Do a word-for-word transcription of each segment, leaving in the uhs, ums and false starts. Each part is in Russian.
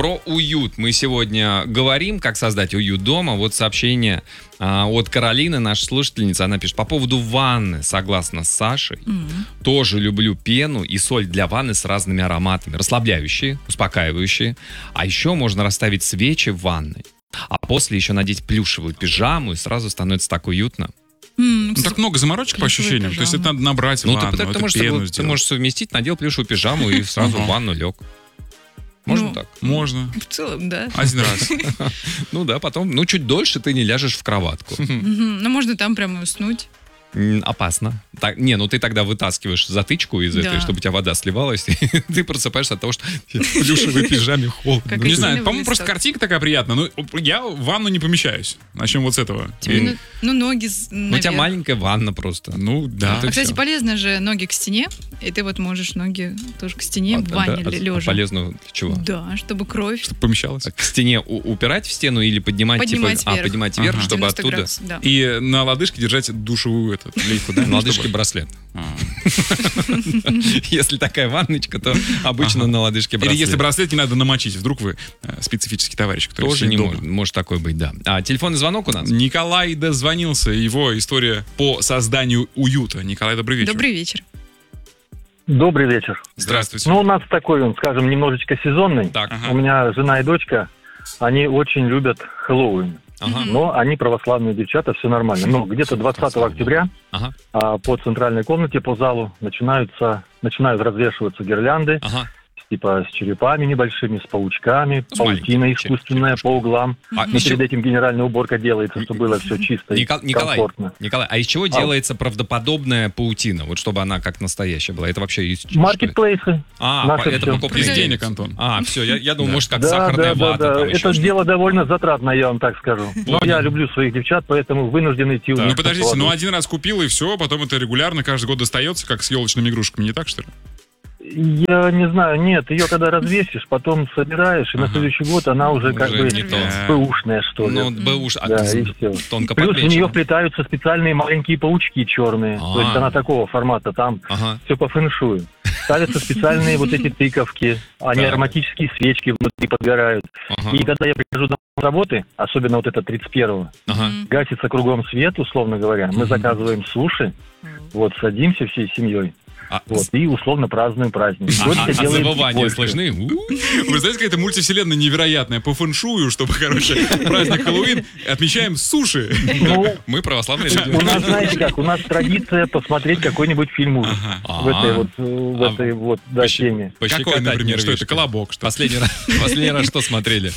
про уют мы сегодня говорим, как создать уют дома. Вот сообщение а, от Каролины, нашей слушательницы. Она пишет: по поводу ванны, согласна с Сашей, mm-hmm. тоже люблю пену и соль для ванны с разными ароматами. Расслабляющие, успокаивающие. А еще можно расставить свечи в ванной, а после еще надеть плюшевую пижаму, и сразу становится так уютно. Mm, ну, так много заморочек по ощущениям. пижама. То есть это надо набрать ну, ванну, ты, это ты, можешь, пену ты сделать. можешь совместить, надел плюшевую пижаму и сразу в ванну лег. Можно Ну, так? Можно. В целом, да. Один раз. Ну да, потом, ну чуть дольше ты не ляжешь в кроватку. Мгм. Ну, можно там прямо уснуть. М, Опасно. Так, не, ну ты тогда вытаскиваешь затычку из этой, Да. чтобы у тебя вода сливалась, и ты просыпаешься от того, что в плюшевой пижаме холодно. Как Ну, не резиновый знаю, по-моему, листок. просто картинка такая приятная. Ну, я в ванну не помещаюсь. Начнем вот с этого. Тебе, И- ну, ну, ноги с- Ну, у тебя наверх. маленькая ванна просто. Ну, да. Это А, кстати, всё. полезно же ноги к стене, и ты вот можешь ноги тоже к стене в А, ванне да, а- а лежа. полезно для чего? Да, чтобы кровь Чтобы помещалось. А к стене у- упирать в стену или поднимать, Поднимать типа, а, вверх. поднимать вверх, Ага. чтобы девяносто оттуда... градусов, да. И на лодыжке держать душевую эту лейку, да? На лодыжке Чтобы- браслет. А. Если такая ванночка, то обычно Ага. на лодыжке Или браслет. если браслет не надо намочить, вдруг вы э, специфический товарищ, который Тоже сидит не дома. может, может такой быть, да. А телефонный звонок у нас? Николай дозвонился, его история по созданию уюта. Николай, добрый вечер. Добрый вечер. Добрый вечер. Здравствуйте. Ну, у нас такой, он, скажем, немножечко сезонный. Так, Ага. У меня жена и дочка, они очень любят Хэллоуин. ага, Но они православные девчата, все нормально. Но где-то двадцатого октября ага, а, по центральной комнате, по залу начинаются, начинают развешиваться гирлянды, ага. типа с черепами небольшими, с паучками, Ну, с паутина маленькими искусственная черепушками. по углам. А И из чего- перед этим генеральная уборка делается, чтобы было все чисто и Никол- Николай, комфортно. Николай, а из чего делается правдоподобная паутина? Вот чтобы она как настоящая была. Это вообще из что? Маркетплейсы. А, наше по- это всё. покупка Без Проверяйте. денег, Антон. А, все, я, я думал, Да. может, как Да, сахарная да, вата. да, там да. еще Это что-то. дело довольно затратное, я вам так скажу. Но я люблю своих девчат, поэтому вынужден идти у Ну, них. подождите, на ну поводу. один раз купил, и все, потом это регулярно каждый год достается, как с елочными игрушками, не так, что ли? Я не знаю, нет, ее когда развесишь, потом собираешь, и на Ага. следующий год она уже как Уже бы не то. бэушная, что ли. Ну, бэуш, а Да, ты и всё. тонко Плюс в нее подмечено. вплетаются специальные маленькие паучки черные. А. То есть она такого формата, там Ага. все по фэншую. Ставятся специальные вот эти тыковки, они Так. ароматические свечки внутри подгорают. Ага. И когда я прихожу домой с работы, особенно вот это тридцать первого, Ага. Мгм. гасится кругом свет, условно говоря, мы Мгм. заказываем суши, вот, садимся всей семьей, А, вот, и условно празднуем праздник. а- Дочка а- а делает завывания больше. слышны? У. Вы знаете, какая-то мультивселенная невероятная по фэншую, чтобы, короче, праздник Хэллоуин отмечаем суши. Ну, Мы православные у люди. нас, знаете как, у нас традиция посмотреть какой-нибудь фильм ужасов. Ага. В этой А. вот, э, в А этой вот, да, Пощ- теме. пощекотать Какой, например, что это, нервишки. колобок, что ли? Последний раз, последний раз что смотрели?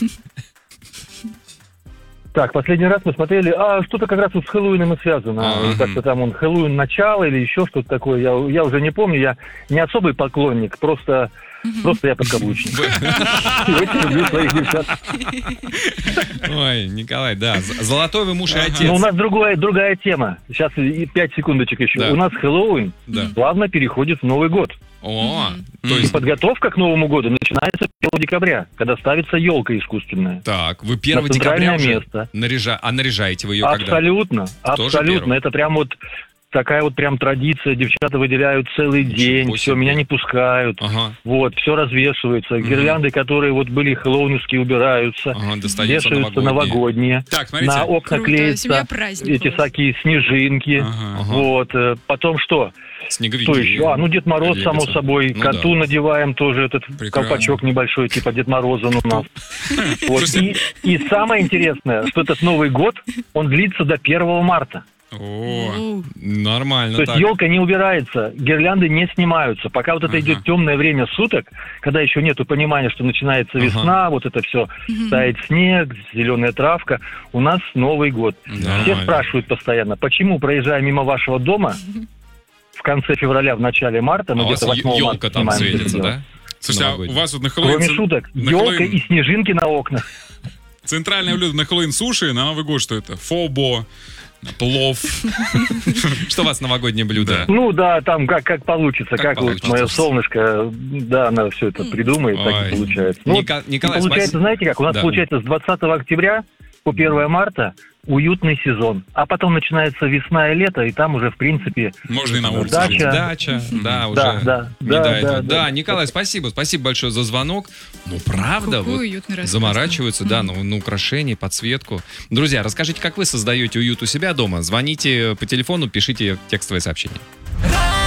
Так, последний раз мы смотрели, а что-то как раз вот с Хэллоуином и связано. Ага. Как-то там он Хэллоуин начало или еще что-то такое. Я, я уже не помню, я не особый поклонник, просто, просто я подкаблучник. И очень люблю своих девчат. Ой, Николай, да. з- Золотой вы муж и отец. Но у нас другая, другая тема. Сейчас и пять секундочек еще. Да. У нас Хэллоуин Да. плавно переходит в Новый год. О, Мгм. то И есть, подготовка к Новому году начинается первого декабря, когда ставится елка искусственная. так, вы первого на декабря центральное уже место. наряжа... А наряжаете вы ее когда? Абсолютно, Тоже абсолютно. первого? Это прям вот такая вот прям традиция. Девчата выделяют целый Ничего день, все, себе. меня не пускают. Ага, Вот, все развешивается. Гирлянды, которые вот были хэллоуинские, убираются. ага, достается Вешаются новогодние. новогодние. Так, смотрите. На окна Круто, клеятся семья праздников. эти всякие снежинки. Ага. Ага. Вот, э, потом что? Снеговики. Что еще? А, ну Дед Мороз, лепятся. само собой. Ну Коту да. надеваем тоже этот Прекрасно. колпачок небольшой, типа Дед Мороза у нас. Вот. Слушайте. И, и самое интересное, что этот Новый год, он длится до первого марта. О, Оу. Нормально То есть так. елка не убирается, гирлянды не снимаются. Пока вот это Ага. идет темное время суток, когда еще нету понимания, что начинается Ага. весна, вот это все, тает снег, зеленая травка, у нас Новый год. Нормально. Все спрашивают постоянно, почему, проезжая мимо вашего дома, в конце февраля, в начале марта, А мы у вас где-то восьмого елка марта там снимаем это светится, дело. да? слушайте, а у Новогодний. вас вот на Хэллоуин... Кроме ц- шуток, на елка Хэллоуин и снежинки на окнах. Центральное блюдо на Хэллоуин суши, на Новый год что это? Фобо, плов. Что у вас новогоднее блюдо? Да. Ну да, там как, как получится, Как как, получится. вот мое солнышко, да, она все это придумает, так Ой. и получается. Ну, Ника- Николай, и получается, спасибо. знаете как, у нас Да. получается с двадцатого октября по первое марта уютный сезон. А потом начинается весна и лето, и там уже, в принципе, Можно и на улице. дача. Дача, да, уже Да, да, не да, до да, этого. да. Да, Николай, спасибо, спасибо большое за звонок. Ну, правда, Какой вот уютный рассказ. заморачиваются, да, Мгм. на, на украшение, подсветку. Друзья, расскажите, как вы создаете уют у себя дома. Звоните по телефону, пишите текстовые сообщения.